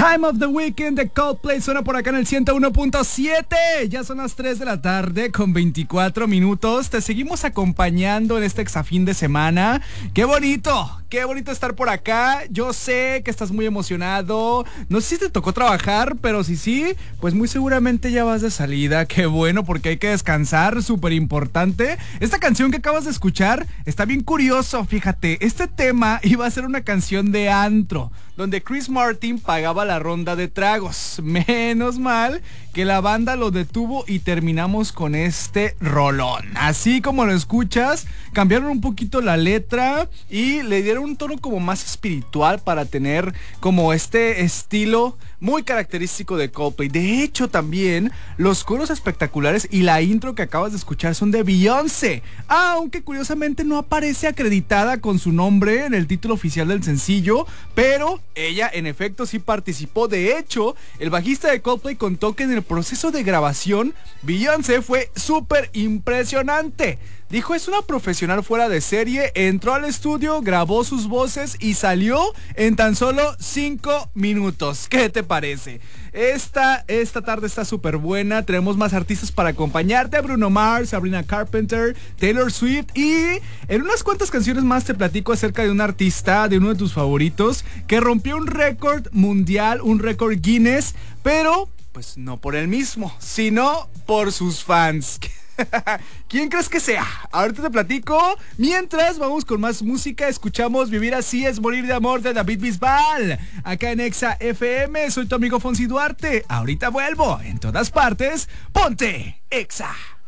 Time of the Weekend de Coldplay suena por acá en el 101.7. Ya son las 3 de la tarde con 24 minutos. Te seguimos acompañando en este exafín de semana. ¡Qué bonito! ¡Qué bonito estar por acá! Yo sé que estás muy emocionado. No sé si te tocó trabajar, pero si sí, pues muy seguramente ya vas de salida. ¡Qué bueno! Porque hay que descansar, súper importante. Esta canción que acabas de escuchar está bien curioso, fíjate. Este tema iba a ser una canción de antro, donde Chris Martin pagaba la ronda de tragos. Menos mal que la banda lo detuvo y terminamos con este rolón. Así como lo escuchas, cambiaron un poquito la letra y le dieron un tono como más espiritual para tener como este estilo muy característico de Coldplay. De hecho, también los coros espectaculares y la intro que acabas de escuchar son de Beyoncé, aunque curiosamente no aparece acreditada con su nombre en el título oficial del sencillo, pero ella en efecto sí participó. De hecho, el bajista de Coldplay contó que en el proceso de grabación Beyoncé fue súper impresionante. Dijo, es una profesional fuera de serie, entró al estudio, grabó sus voces y salió en tan solo 5 minutos. ¿Qué te parece? Esta tarde está súper buena, tenemos más artistas para acompañarte, Bruno Mars, Sabrina Carpenter, Taylor Swift, y en unas cuantas canciones más te platico acerca de un artista, de uno de tus favoritos, que rompió un récord mundial, un récord Guinness, pero pues no por él mismo, sino por sus fans. ¿Quién crees que sea? Ahorita te platico. Mientras vamos con más música, escuchamos Vivir así es morir de amor de David Bisbal, acá en Exa FM. Soy tu amigo Fonsi Duarte. Ahorita vuelvo. En todas partes, ponte Exa.